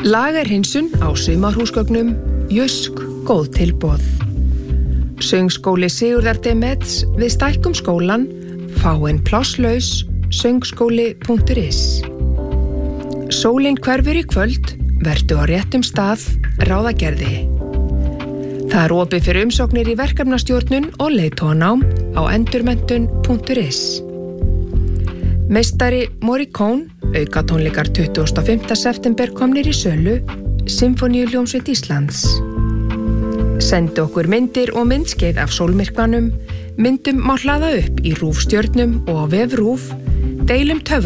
Lagerhreinsun á sumarhúsgögnum, Jysk, góð tilboð. Söngskóli Sigurðar Demets við stækkum skólan, fáein plásslaus, söngskóli.is. Sólin hverfur í kvöld, vertu á réttum stað, Ráðagerði. Það opið fyrir umsóknir í verkefnastjórnun og leiðtoganám á endurmenntun.is. Meistari Morricone, aukatónleikar 25. september komnir í sölu, Sinfóníuhljómsveit Íslands. Sendu okkur myndir og myndskeið af sólmyrkvanum, myndum má hlaða upp í RÚV stjörnum og á vef RÚV, deilum töfra